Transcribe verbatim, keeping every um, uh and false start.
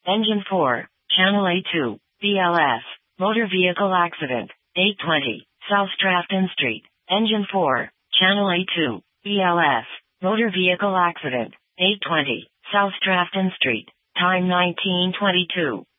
Engine four, Channel A two, B L S, Motor Vehicle Accident, eight twenty, South Trafton Street. Engine four, Channel A two, B L S, Motor Vehicle Accident, eight twenty, South Trafton Street. Time nineteen twenty-two.